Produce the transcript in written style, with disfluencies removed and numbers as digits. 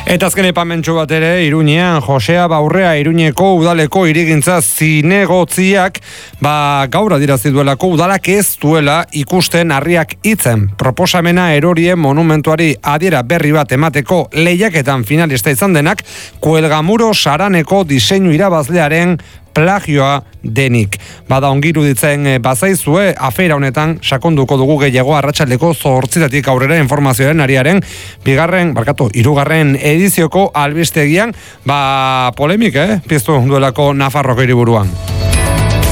Eta azken epamentxo bat ere, Iruñean, Josea Baurrea Iruñeko udaleko hirigintza zinegotziak, gaur adierazi duelako udalak ez duela ikusten harriak hitzen. Proposamena erorien monumentuari adiera berri bat emateko lehiaketan finalista izan denak, Kuelgamuro Saraneko diseinu irabazlearen plagioa denik. Bada ongiru ditzen bazaizue, afera honetan sakonduko dugu gehiago arratsaldeko 8 aurrera informazioaren ariaren hirugarren edizioko albistegian, polemik, piztu duelako Nafarroko hiriburuan.